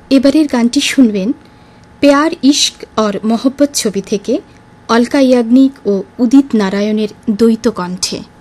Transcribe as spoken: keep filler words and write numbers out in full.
এবারের গানটি শুনবেন প্যার ইশক और मोहब्बत ছবি থেকে অলকা ইয়াগনিক ও উদিত নারায়ণের দ্বৈত কণ্ঠে।